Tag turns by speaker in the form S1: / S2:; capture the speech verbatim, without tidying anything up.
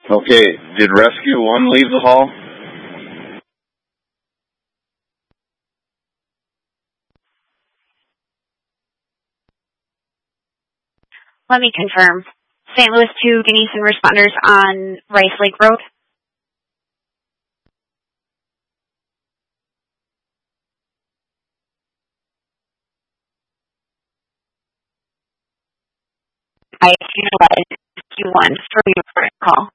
S1: Okay, did Rescue one leave the hall?
S2: Let me confirm. Saint Louis two, Ganese and responders on Rice Lake Road. I utilize Rescue one for your call.